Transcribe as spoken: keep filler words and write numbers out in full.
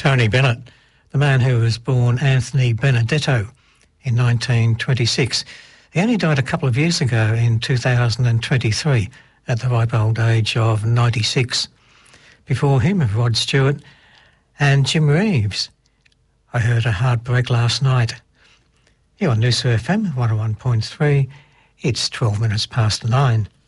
Tony Bennett, the man who was born Anthony Benedetto in nineteen twenty-six. He only died a couple of years ago in two thousand twenty-three at the ripe old age of ninety-six. Before him, Rod Stewart and Jim Reeves. I heard a heartbreak last night. Here on Noosa F M one oh one point three, it's twelve minutes past nine.